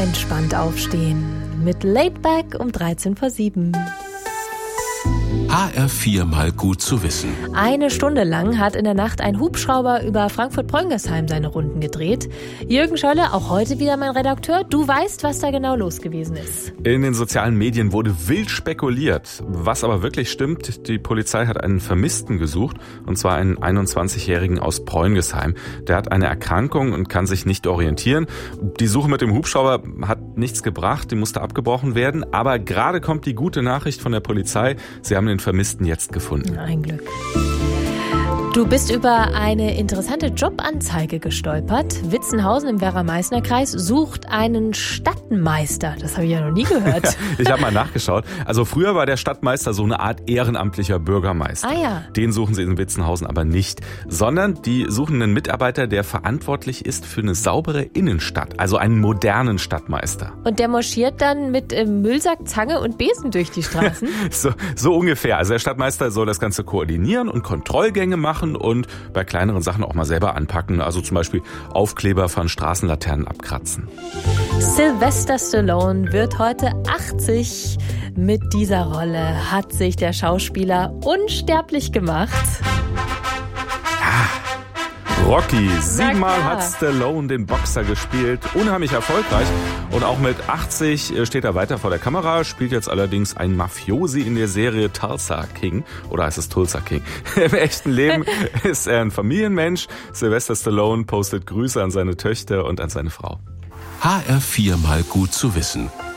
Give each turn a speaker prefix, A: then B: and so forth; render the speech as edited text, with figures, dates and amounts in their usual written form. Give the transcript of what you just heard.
A: entspannt aufstehen. Mit Laidback um 7:13.
B: HR4 mal gut zu wissen.
A: Eine Stunde lang hat in der Nacht ein Hubschrauber über Frankfurt-Preungersheim seine Runden gedreht. Jürgen Schölle, auch heute wieder mein Redakteur. Du weißt, was da genau los gewesen ist.
C: In den sozialen Medien wurde wild spekuliert. Was aber wirklich stimmt, die Polizei hat einen Vermissten gesucht, und zwar einen 21-Jährigen aus Preungesheim. Der hat eine Erkrankung und kann sich nicht orientieren. Die Suche mit dem Hubschrauber hat nichts gebracht, die musste abgebrochen werden. Aber gerade kommt die gute Nachricht von der Polizei. Sie haben den Vermissten jetzt gefunden.
A: Ein Glück. Du bist über eine interessante Jobanzeige gestolpert. Witzenhausen im Werra-Meißner-Kreis sucht einen Stadtmeister. Das habe ich ja noch nie gehört.
C: Ich habe mal nachgeschaut. Also früher war der Stadtmeister so eine Art ehrenamtlicher Bürgermeister.
A: Ah ja.
C: Den suchen sie in Witzenhausen aber nicht. Sondern die suchen einen Mitarbeiter, der verantwortlich ist für eine saubere Innenstadt. Also einen modernen Stadtmeister.
A: Und der marschiert dann mit Müllsack, Zange und Besen durch die Straßen?
C: So ungefähr. Also der Stadtmeister soll das Ganze koordinieren und Kontrollgänge machen und bei kleineren Sachen auch mal selber anpacken. Also zum Beispiel Aufkleber von Straßenlaternen abkratzen.
A: Sylvester Stallone wird heute 80. Mit dieser Rolle hat sich der Schauspieler unsterblich gemacht.
C: Rocky, 7-mal hat Stallone den Boxer gespielt, unheimlich erfolgreich, und auch mit 80 steht er weiter vor der Kamera, spielt jetzt allerdings ein Mafiosi in der Serie Tulsa King, oder heißt es Tulsa King? Im echten Leben ist er ein Familienmensch. Sylvester Stallone postet Grüße an seine Töchter und an seine Frau.
B: HR4 mal gut zu wissen.